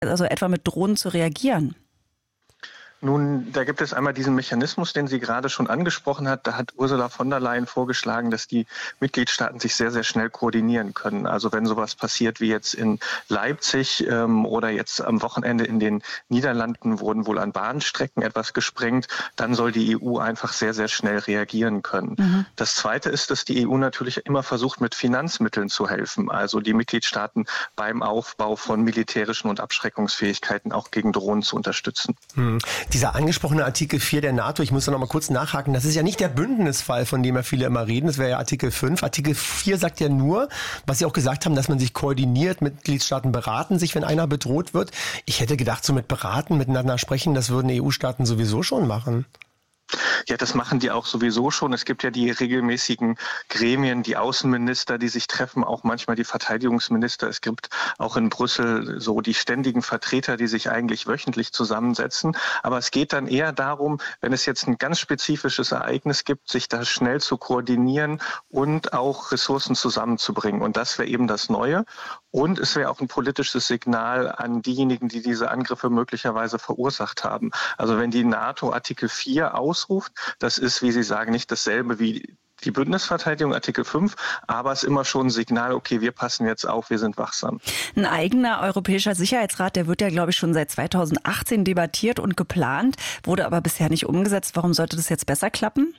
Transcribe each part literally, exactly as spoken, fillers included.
also etwa mit Drohnen zu reagieren? Nun, da gibt es einmal diesen Mechanismus, den sie gerade schon angesprochen hat. Da hat Ursula von der Leyen vorgeschlagen, dass die Mitgliedstaaten sich sehr, sehr schnell koordinieren können. Also wenn sowas passiert wie jetzt in Leipzig ähm, oder jetzt am Wochenende in den Niederlanden wurden wohl an Bahnstrecken etwas gesprengt, dann soll die E U einfach sehr, sehr schnell reagieren können. Mhm. Das Zweite ist, dass die E U natürlich immer versucht, mit Finanzmitteln zu helfen. Also die Mitgliedstaaten beim Aufbau von militärischen und Abschreckungsfähigkeiten auch gegen Drohnen zu unterstützen. Hm. Dieser angesprochene Artikel vier der NATO, ich muss da noch mal kurz nachhaken, das ist ja nicht der Bündnisfall, von dem ja viele immer reden, das wäre ja Artikel fünf. Artikel vier sagt ja nur, was Sie auch gesagt haben, dass man sich koordiniert, Mitgliedstaaten beraten sich, wenn einer bedroht wird. Ich hätte gedacht, so mit beraten, miteinander sprechen, das würden E U-Staaten sowieso schon machen. Ja, das machen die auch sowieso schon. Es gibt ja die regelmäßigen Gremien, die Außenminister, die sich treffen, auch manchmal die Verteidigungsminister. Es gibt auch in Brüssel so die ständigen Vertreter, die sich eigentlich wöchentlich zusammensetzen. Aber es geht dann eher darum, wenn es jetzt ein ganz spezifisches Ereignis gibt, sich da schnell zu koordinieren und auch Ressourcen zusammenzubringen. Und das wäre eben das Neue. Und es wäre auch ein politisches Signal an diejenigen, die diese Angriffe möglicherweise verursacht haben. Also wenn die NATO Artikel vier ausruft, das ist, wie Sie sagen, nicht dasselbe wie die Bündnisverteidigung Artikel fünf, aber es ist immer schon ein Signal, okay, wir passen jetzt auf, wir sind wachsam. Ein eigener europäischer Sicherheitsrat, der wird ja, glaube ich, schon seit zweitausendachtzehn debattiert und geplant, wurde aber bisher nicht umgesetzt. Warum sollte das jetzt besser klappen?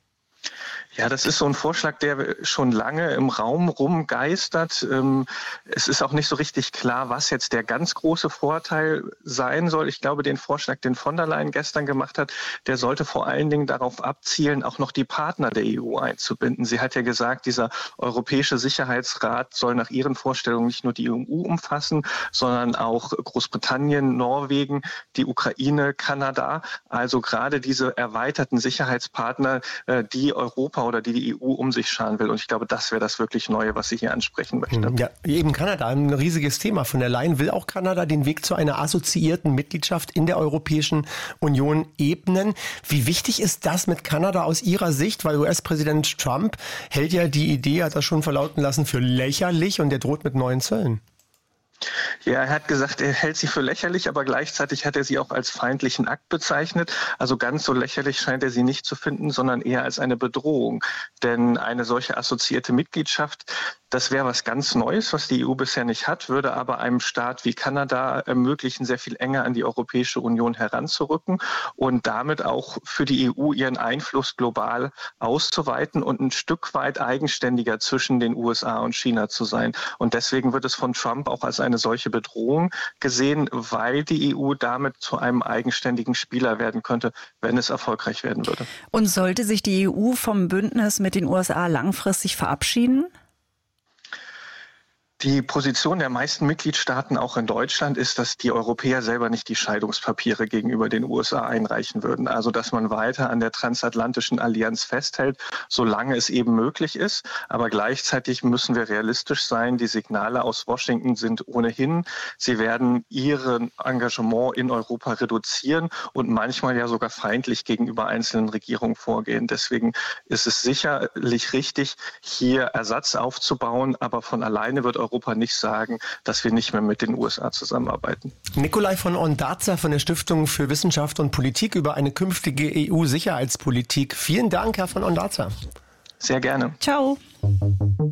Ja, das ist so ein Vorschlag, der schon lange im Raum rumgeistert. Es ist auch nicht so richtig klar, was jetzt der ganz große Vorteil sein soll. Ich glaube, den Vorschlag, den von der Leyen gestern gemacht hat, der sollte vor allen Dingen darauf abzielen, auch noch die Partner der E U einzubinden. Sie hat ja gesagt, dieser Europäische Sicherheitsrat soll nach ihren Vorstellungen nicht nur die E U umfassen, sondern auch Großbritannien, Norwegen, die Ukraine, Kanada. Also gerade diese erweiterten Sicherheitspartner, die Europa oder die die E U um sich scharen will. Und ich glaube, das wäre das wirklich Neue, was sie hier ansprechen möchte. Ja, eben Kanada, ein riesiges Thema. Von der Leyen will auch Kanada den Weg zu einer assoziierten Mitgliedschaft in der Europäischen Union ebnen. Wie wichtig ist das mit Kanada aus Ihrer Sicht? Weil U S-Präsident Trump hält ja die Idee, hat er schon verlauten lassen, für lächerlich und der droht mit neuen Zöllen. Ja, er hat gesagt, er hält sie für lächerlich, aber gleichzeitig hat er sie auch als feindlichen Akt bezeichnet. Also ganz so lächerlich scheint er sie nicht zu finden, sondern eher als eine Bedrohung. Denn eine solche assoziierte Mitgliedschaft, das wäre was ganz Neues, was die E U bisher nicht hat, würde aber einem Staat wie Kanada ermöglichen, sehr viel enger an die Europäische Union heranzurücken und damit auch für die E U ihren Einfluss global auszuweiten und ein Stück weit eigenständiger zwischen den U S A und China zu sein. Und deswegen wird es von Trump auch als eine solche Bedrohung gesehen, weil die E U damit zu einem eigenständigen Spieler werden könnte, wenn es erfolgreich werden würde. Und sollte sich die E U vom Bündnis mit den U S A langfristig verabschieden? Die Position der meisten Mitgliedstaaten, auch in Deutschland, ist, dass die Europäer selber nicht die Scheidungspapiere gegenüber den U S A einreichen würden. Also dass man weiter an der transatlantischen Allianz festhält, solange es eben möglich ist. Aber gleichzeitig müssen wir realistisch sein. Die Signale aus Washington sind ohnehin, sie werden ihr Engagement in Europa reduzieren und manchmal ja sogar feindlich gegenüber einzelnen Regierungen vorgehen. Deswegen ist es sicherlich richtig, hier Ersatz aufzubauen, aber von alleine wird Europa Europa nicht sagen, dass wir nicht mehr mit den U S A zusammenarbeiten. Nikolai von Ondarza von der Stiftung für Wissenschaft und Politik über eine künftige E U-Sicherheitspolitik. Vielen Dank, Herr von Ondarza. Sehr gerne. Ciao.